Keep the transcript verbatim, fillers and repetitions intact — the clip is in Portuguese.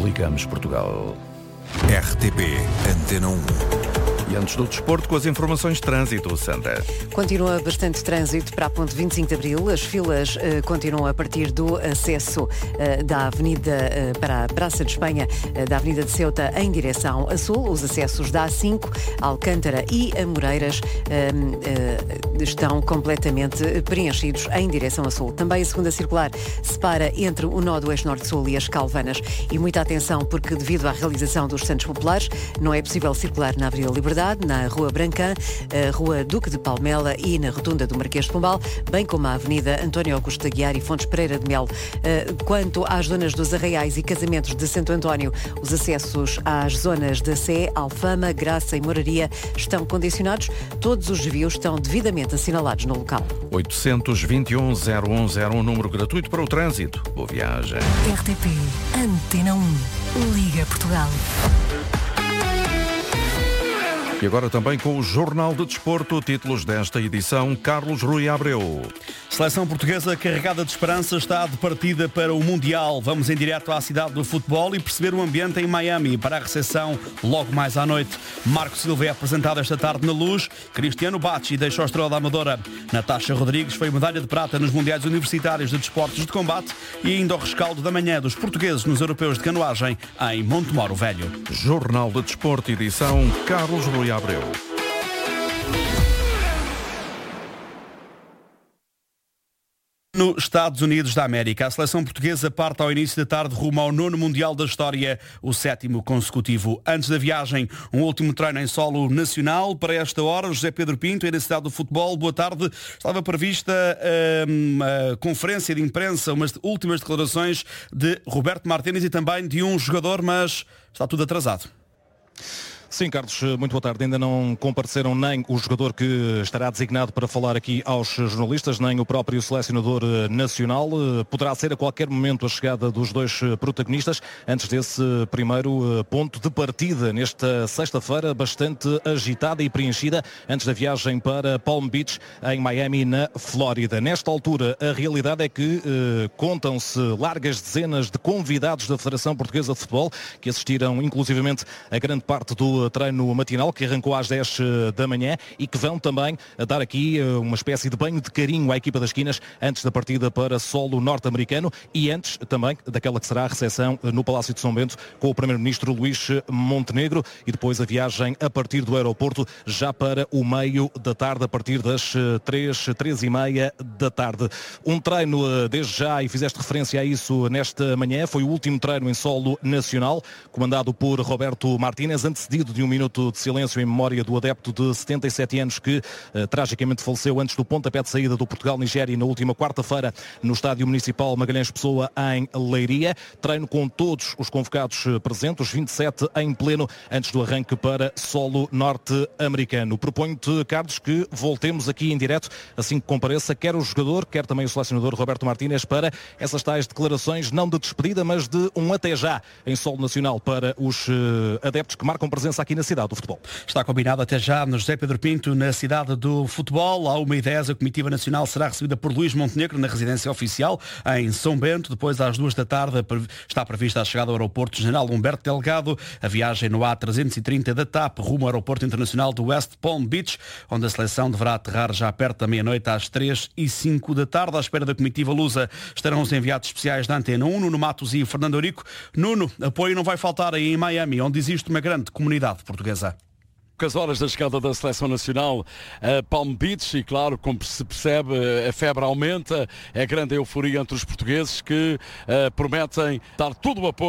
Ligamos Portugal. R T P Antena um. E antes do desporto, com as informações de trânsito, Sandra. Continua bastante trânsito para a ponte vinte e cinco de Abril. As filas uh, continuam a partir do acesso uh, da Avenida uh, para a Praça de Espanha, uh, da Avenida de Ceuta em direção a sul. Os acessos da A cinco, Alcântara e Amoreiras uh, uh, estão completamente preenchidos em direção a sul. Também a segunda circular separa entre o nó do eixo norte-sul e as Calvanas. E muita atenção, porque devido à realização dos Santos Populares, não é possível circular na Avenida Liberdade, na Rua Brancã, Rua Duque de Palmela e na Rotunda do Marquês de Pombal, bem como a Avenida António Augusto de Aguiar e Fontes Pereira de Melo. Quanto às zonas dos Arraiais e Casamentos de Santo António, os acessos às zonas da Sé, Alfama, Graça e Moraria estão condicionados. Todos os desvios estão devidamente assinalados no local. oitocentos e vinte e um, zero um zero um, número gratuito para o trânsito. Boa viagem. R T P Antena um. Liga Portugal. E agora também com o Jornal de Desporto, títulos desta edição, Carlos Rui Abreu. Seleção portuguesa carregada de esperança está de partida para o Mundial. Vamos em direto à cidade do futebol e perceber o ambiente em Miami para a recepção logo mais à noite. Marco Silva é apresentado esta tarde na Luz. Cristiano Bacci deixa a estrela da Amadora. Natasha Rodrigues foi medalha de prata nos Mundiais Universitários de Desportos de Combate e ainda o rescaldo da manhã dos portugueses nos Europeus de Canoagem em Montemoro Velho. Jornal de Desporto, edição Carlos Rui Abreu. Nos Estados Unidos da América, a seleção portuguesa parte ao início da tarde rumo ao nono Mundial da história, o sétimo consecutivo. Antes da viagem, um último treino em solo nacional. Para esta hora, José Pedro Pinto, aí na cidade do futebol. Boa tarde. Estava prevista uma conferência de imprensa, umas últimas declarações de Roberto Martínez e também de um jogador, mas está tudo atrasado. Sim, Carlos, muito boa tarde. Ainda não compareceram nem o jogador que estará designado para falar aqui aos jornalistas, nem o próprio selecionador nacional. Poderá ser a qualquer momento a chegada dos dois protagonistas, antes desse primeiro ponto de partida, nesta sexta-feira, bastante agitada e preenchida, antes da viagem para Palm Beach, em Miami, na Flórida. Nesta altura, a realidade é que eh, contam-se largas dezenas de convidados da Federação Portuguesa de Futebol, que assistiram inclusivamente a grande parte do treino matinal que arrancou às dez da manhã e que vão também dar aqui uma espécie de banho de carinho à equipa das esquinas antes da partida para solo norte-americano e antes também daquela que será a recepção no Palácio de São Bento com o primeiro-ministro Luís Montenegro e depois a viagem a partir do aeroporto já para o meio da tarde, a partir das três, três e meia da tarde. Um treino desde já, e fizeste referência a isso nesta manhã, foi o último treino em solo nacional, comandado por Roberto Martínez, antecedido de um minuto de silêncio em memória do adepto de setenta e sete anos que uh, tragicamente faleceu antes do pontapé de saída do Portugal-Nigéria na última quarta-feira no Estádio Municipal Magalhães Pessoa em Leiria. Treino com todos os convocados presentes, os vinte e sete em pleno, antes do arranque para solo norte-americano. Proponho-te, Carlos, que voltemos aqui em direto, assim que compareça, quer o jogador, quer também o selecionador Roberto Martínez, para essas tais declarações, não de despedida, mas de um até já em solo nacional para os uh, adeptos que marcam presença aqui na cidade do futebol. Está combinado até já no José Pedro Pinto, na cidade do futebol. À uma e dez, a comitiva nacional será recebida por Luís Montenegro na residência oficial em São Bento. Depois, às duas da tarde, está prevista a chegada ao aeroporto General Humberto Delgado, a viagem no A trezentos e trinta da T A P rumo ao aeroporto internacional do West Palm Beach, onde a seleção deverá aterrar já perto da meia-noite às três e cinco da tarde. À espera da comitiva lusa estarão os enviados especiais da Antena um, Nuno Matos e Fernando Eurico. Nuno, apoio não vai faltar aí em Miami, onde existe uma grande comunidade portuguesa. Poucas horas da chegada da Seleção Nacional a Palm Beach e, claro, como se percebe, a febre aumenta, é grande a euforia entre os portugueses que uh, prometem dar todo o apoio